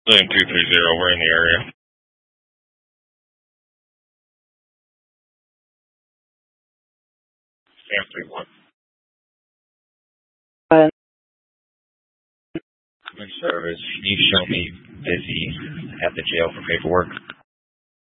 Lane 230, we're in the area. Stanley 1. Customer service, can you show me busy at the jail for paperwork?